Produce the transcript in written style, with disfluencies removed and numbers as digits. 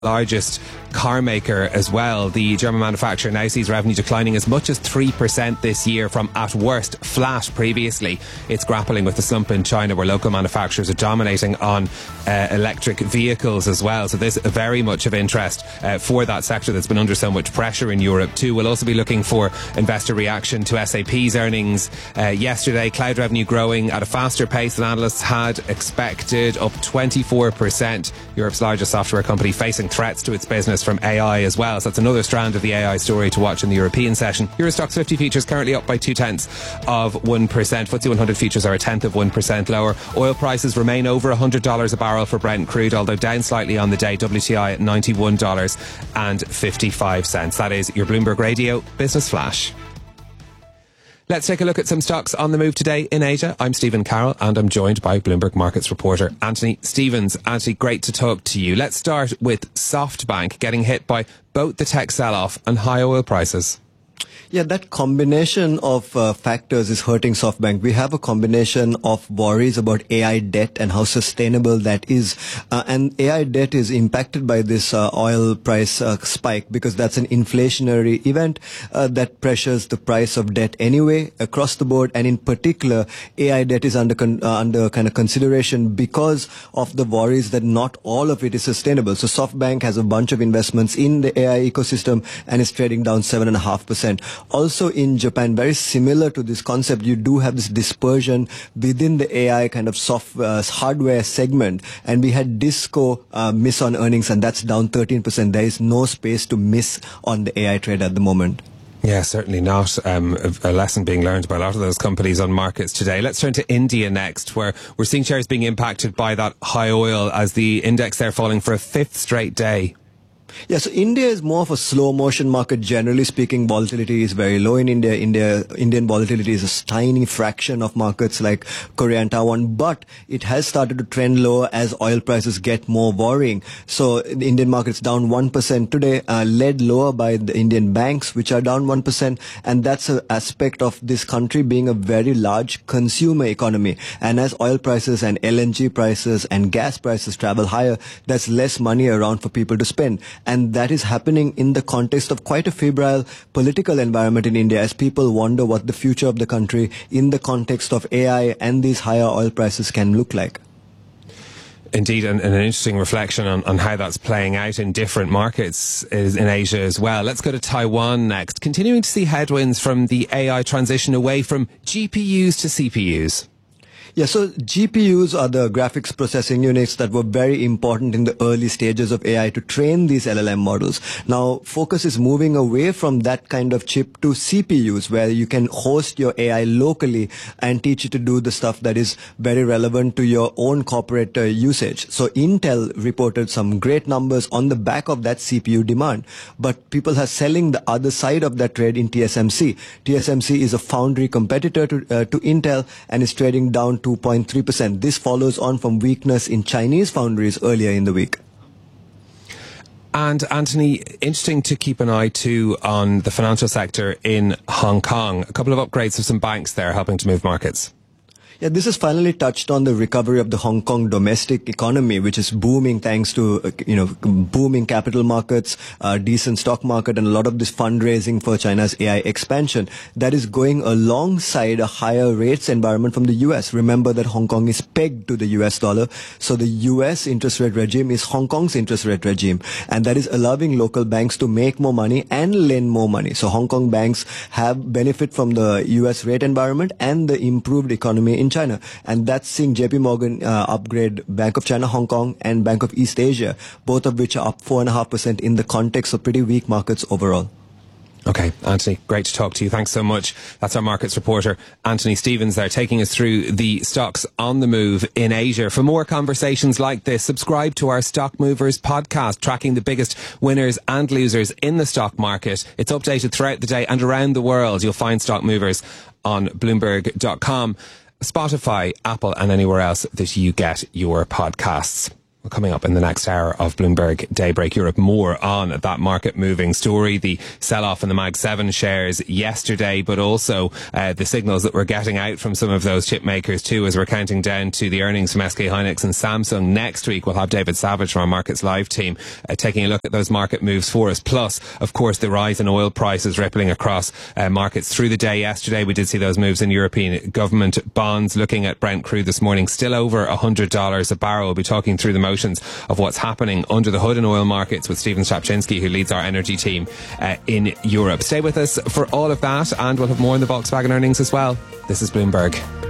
largest car maker as well. The German manufacturer now sees revenue declining as much as 3% this year from at worst flat previously. It's grappling with the slump in China where local manufacturers are dominating on electric vehicles as well. So there's very much of interest for that sector that's been under so much pressure in Europe too. We'll also be looking for investor reaction to SAP's earnings yesterday. Cloud revenue growing at a faster pace than analysts had expected, up 24%. Europe's largest software company facing threats to its business from AI as well. So that's another strand of the AI story to watch in the European session. Euro Stoxx 50 futures currently up by 0.2%. FTSE 100 futures are 0.1% lower. Oil prices remain over $100 a barrel for Brent crude, although down slightly on the day. WTI at $91.55. That is your Bloomberg Radio Business Flash. Let's take a look at some stocks on the move today in Asia. I'm Stephen Carroll and I'm joined by Bloomberg Markets reporter Anthony Stevens. Anthony, great to talk to you. Let's start with SoftBank getting hit by both the tech sell-off and high oil prices. Yeah, that combination of factors is hurting SoftBank. We have a combination of worries about AI debt and how sustainable that is. And AI debt is impacted by this oil price spike because that's an inflationary event that pressures the price of debt anyway across the board. And in particular, AI debt is under kind of consideration because of the worries that not all of it is sustainable. So SoftBank has a bunch of investments in the AI ecosystem and is trading down 7.5%. Also in Japan, very similar to this concept, you do have this dispersion within the AI kind of hardware segment. And we had Disco miss on earnings, and that's down 13%. There is no space to miss on the AI trade at the moment. Yeah, certainly not. A lesson being learned by a lot of those companies on markets today. Let's turn to India next, where we're seeing shares being impacted by that high oil as the index there falling for a fifth straight day. Yeah, so India is more of a slow motion market. Generally speaking, volatility is very low in India. Indian volatility is a tiny fraction of markets like Korea and Taiwan, but it has started to trend lower as oil prices get more worrying. So the Indian market's down 1% today, led lower by the Indian banks, which are down 1%. And that's an aspect of this country being a very large consumer economy. And as oil prices and LNG prices and gas prices travel higher, there's less money around for people to spend. And that is happening in the context of quite a febrile political environment in India as people wonder what the future of the country in the context of AI and these higher oil prices can look like. Indeed, and an interesting reflection on how that's playing out in different markets in Asia as well. Let's go to Taiwan next. Continuing to see headwinds from the AI transition away from GPUs to CPUs. Yeah, so GPUs are the graphics processing units that were very important in the early stages of AI to train these LLM models. Now, focus is moving away from that kind of chip to CPUs, where you can host your AI locally and teach it to do the stuff that is very relevant to your own corporate usage. So Intel reported some great numbers on the back of that CPU demand, but people are selling the other side of that trade in TSMC. TSMC is a foundry competitor to Intel and is trading down 2.3%. This follows on from weakness in Chinese foundries earlier in the week. And Anthony, interesting to keep an eye too on the financial sector in Hong Kong. A couple of upgrades of some banks there helping to move markets. Yeah, this has finally touched on the recovery of the Hong Kong domestic economy, which is booming thanks to, booming capital markets, decent stock market, and a lot of this fundraising for China's AI expansion that is going alongside a higher rates environment from the US. Remember that Hong Kong is pegged to the US dollar. So the US interest rate regime is Hong Kong's interest rate regime. And that is allowing local banks to make more money and lend more money. So Hong Kong banks have benefit from the US rate environment and the improved economy in China. And that's seeing JP Morgan upgrade Bank of China Hong Kong and Bank of East Asia, both of which are up 4.5% in the context of pretty weak markets overall. Okay, Anthony, great to talk to you. Thanks so much. That's our markets reporter, Anthony Stevens there, taking us through the stocks on the move in Asia. For more conversations like this, subscribe to our Stock Movers podcast, tracking the biggest winners and losers in the stock market. It's updated throughout the day and around the world. You'll find Stock Movers on Bloomberg.com, Spotify, Apple, and anywhere else that you get your podcasts. Coming up in the next hour of Bloomberg Daybreak Europe, more on that market moving story, the sell-off in the Mag 7 shares yesterday, but also the signals that we're getting out from some of those chip makers too, as we're counting down to the earnings from SK Hynix and Samsung next week. We'll have David Savage from our Markets Live team taking a look at those market moves for us. Plus, of course, the rise in oil prices rippling across markets through the day yesterday. We did see those moves in European government bonds. Looking at Brent crude this morning, still over $100 a barrel. We'll be talking through the motions of what's happening under the hood in oil markets with Stephen Shapchinsky, who leads our energy team in Europe. Stay with us for all of that, and we'll have more in the Volkswagen earnings as well. This is Bloomberg.